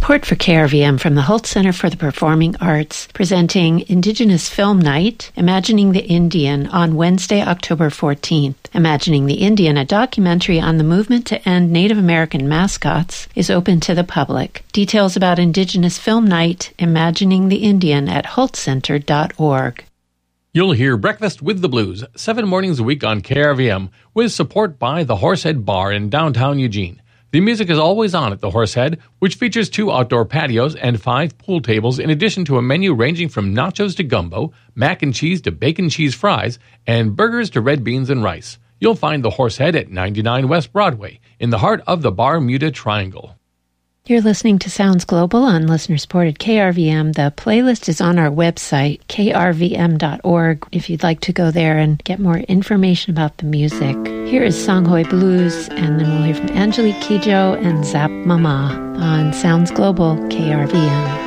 Support for KRVM from the Holt Center for the Performing Arts, presenting Indigenous Film Night, Imagining the Indian, on Wednesday, October 14th. Imagining the Indian, a documentary on the movement to end Native American mascots, is open to the public. Details about Indigenous Film Night, Imagining the Indian at holtcenter.org. You'll hear Breakfast with the Blues, 7 mornings a week on KRVM, with support by the Horsehead Bar in downtown Eugene. The music is always on at the Horsehead, which features 2 outdoor patios and 5 pool tables, in addition to a menu ranging from nachos to gumbo, mac and cheese to bacon cheese fries, and burgers to red beans and rice. You'll find the Horsehead at 99 West Broadway, in the heart of the Bermuda Triangle. You're listening to Sounds Global on listener-supported KRVM. The playlist is on our website, krvm.org, if you'd like to go there and get more information about the music. Here is Sanghoy Blues, and then we'll hear from Angelique Kidjo and Zap Mama on Sounds Global, KRVM.